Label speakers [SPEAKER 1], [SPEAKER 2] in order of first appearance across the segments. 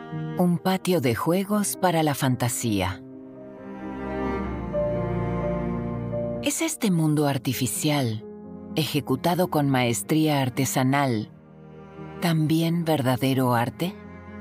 [SPEAKER 1] Un patio de juegos para la fantasía. ¿Es este mundo artificial, ejecutado con maestría artesanal, también verdadero arte?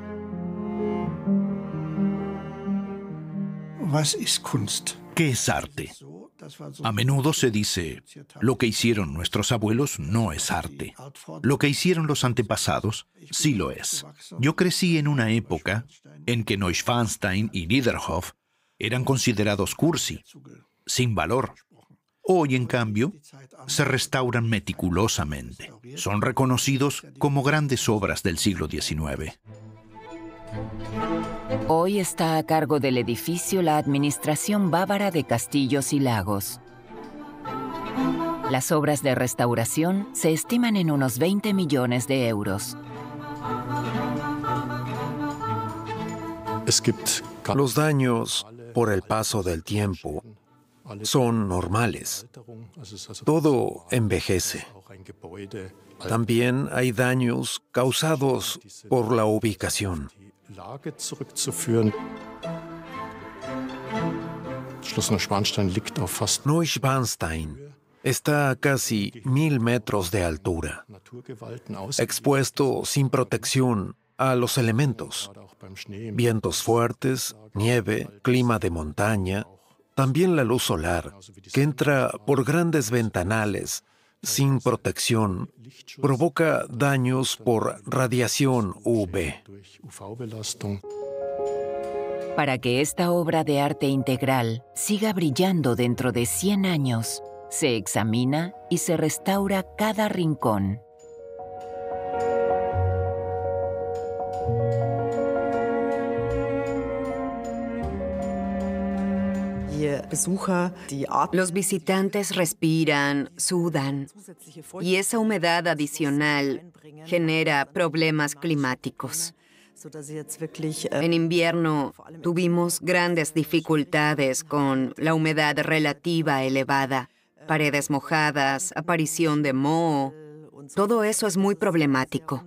[SPEAKER 2] ¿Qué es arte? A menudo se dice, lo que hicieron nuestros abuelos no es arte. Lo que hicieron los antepasados sí lo es. Yo crecí en una época en que Neuschwanstein y Niederhoff eran considerados cursi, sin valor. Hoy, en cambio, se restauran meticulosamente. Son reconocidos como grandes obras del siglo XIX.
[SPEAKER 1] Hoy está a cargo del edificio la Administración Bávara de Castillos y Lagos. Las obras de restauración se estiman en unos 20 millones de euros.
[SPEAKER 3] Los daños por el paso del tiempo son normales. Todo envejece. También hay daños causados por la ubicación. Neuschwanstein está a casi 1000 metros de altura, expuesto sin protección a los elementos, vientos fuertes, nieve, clima de montaña, también la luz solar, que entra por grandes ventanales sin protección, provoca daños por radiación UV.
[SPEAKER 1] Para que esta obra de arte integral siga brillando dentro de 100 años, se examina y se restaura cada rincón.
[SPEAKER 4] Los visitantes respiran, sudan, y esa humedad adicional genera problemas climáticos. En invierno tuvimos grandes dificultades con la humedad relativa elevada, paredes mojadas, aparición de moho. Todo eso es muy problemático.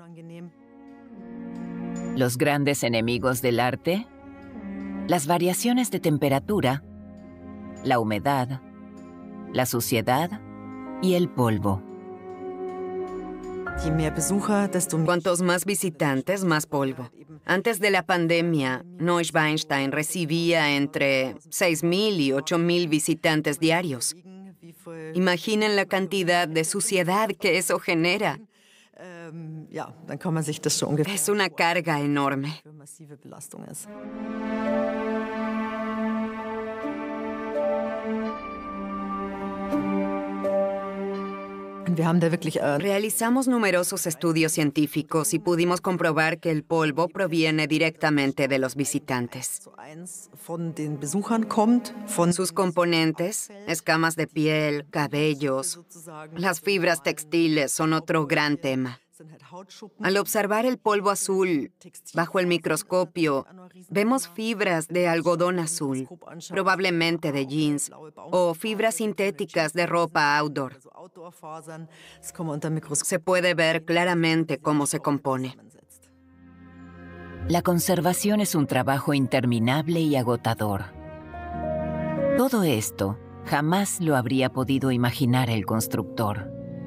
[SPEAKER 1] Los grandes enemigos del arte, las variaciones de temperatura, la humedad, la suciedad y el polvo.
[SPEAKER 4] Cuantos más visitantes, más polvo. Antes de la pandemia, Neuschwanstein recibía entre 6.000 y 8.000 visitantes diarios. Imaginen la cantidad de suciedad que eso genera. Es una carga enorme. Realizamos numerosos estudios científicos y pudimos comprobar que el polvo proviene directamente de los visitantes. Sus componentes, escamas de piel, cabellos, las fibras textiles son otro gran tema. Al observar el polvo azul bajo el microscopio, vemos fibras de algodón azul, probablemente de jeans, o fibras sintéticas de ropa outdoor. Se puede ver claramente cómo se compone.
[SPEAKER 1] La conservación es un trabajo interminable y agotador. Todo esto jamás lo habría podido imaginar el constructor.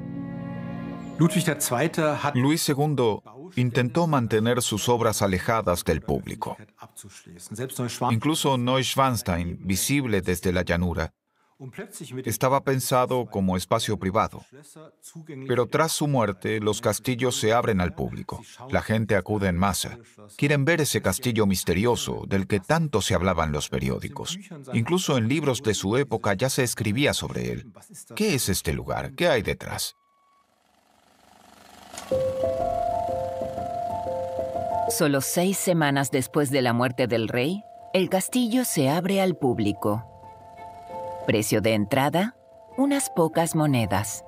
[SPEAKER 5] Luis II intentó mantener sus obras alejadas del público. Incluso Neuschwanstein, visible desde la llanura, estaba pensado como espacio privado. Pero tras su muerte, los castillos se abren al público. La gente acude en masa. Quieren ver ese castillo misterioso del que tanto se hablaba en los periódicos. Incluso en libros de su época ya se escribía sobre él. ¿Qué es este lugar? ¿Qué hay detrás?
[SPEAKER 1] Solo 6 semanas después de la muerte del rey, el castillo se abre al público. Precio de entrada, unas pocas monedas.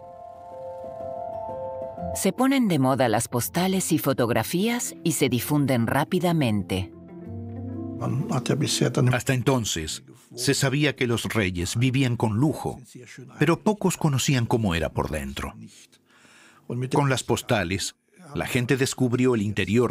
[SPEAKER 1] Se ponen de moda las postales y fotografías y se difunden rápidamente.
[SPEAKER 2] Hasta entonces, se sabía que los reyes vivían con lujo, pero pocos conocían cómo era por dentro. Con las postales, la gente descubrió el interior